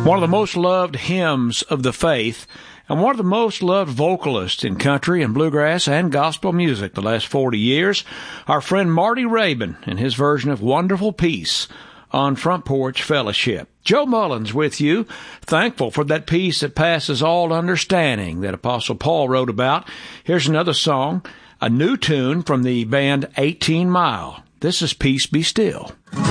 One of the most loved hymns of the faith, and one of the most loved vocalists in country and bluegrass and gospel music the last 40 years, our friend Marty Raybon and his version of Wonderful Peace on Front Porch Fellowship. Joe Mullins with you, thankful for that peace that passes all understanding that Apostle Paul wrote about. Here's another song, a new tune from the band 18 Mile. This is Peace Be Still.